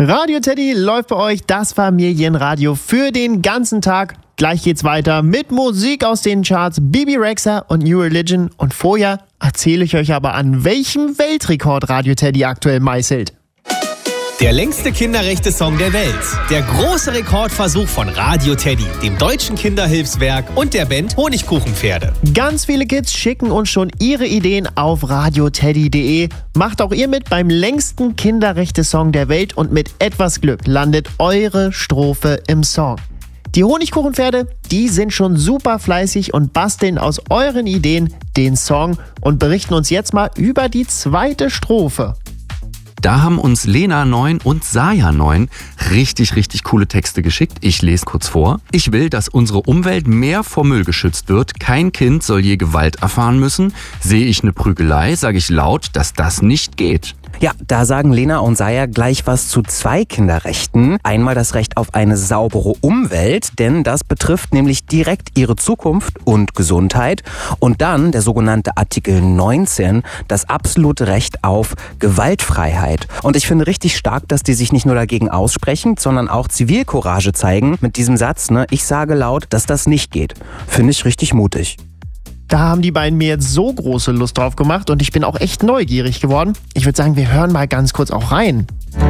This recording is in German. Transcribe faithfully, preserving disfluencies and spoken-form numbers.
Radio Teddy läuft bei euch, das Familienradio für den ganzen Tag. Gleich geht's weiter mit Musik aus den Charts, Bibi Rexha und New Religion. Und vorher erzähle ich euch aber, an welchem Weltrekord Radio Teddy aktuell meißelt. Der längste Kinderrechte-Song der Welt. Der große Rekordversuch von Radio Teddy, dem Deutschen Kinderhilfswerk und der Band Honigkuchenpferde. Ganz viele Kids schicken uns schon ihre Ideen auf radioteddy punkt de. Macht auch ihr mit beim längsten Kinderrechte-Song der Welt und mit etwas Glück landet eure Strophe im Song. Die Honigkuchenpferde, die sind schon super fleißig und basteln aus euren Ideen den Song und berichten uns jetzt mal über die zweite Strophe. Da haben uns Lena neun und Saja neun richtig, richtig coole Texte geschickt. Ich lese kurz vor. Ich will, dass unsere Umwelt mehr vor Müll geschützt wird. Kein Kind soll je Gewalt erfahren müssen. Sehe ich eine Prügelei, sage ich laut, dass das nicht geht. Ja, da sagen Lena und Saja gleich was zu zwei Kinderrechten. Einmal das Recht auf eine saubere Umwelt, denn das betrifft nämlich direkt ihre Zukunft und Gesundheit. Und dann der sogenannte Artikel neunzehn, das absolute Recht auf Gewaltfreiheit. Und ich finde richtig stark, dass die sich nicht nur dagegen aussprechen, sondern auch Zivilcourage zeigen mit diesem Satz, ne, ich sage laut, dass das nicht geht. Finde ich richtig mutig. Da haben die beiden mir jetzt so große Lust drauf gemacht und ich bin auch echt neugierig geworden. Ich würde sagen, wir hören mal ganz kurz auch rein.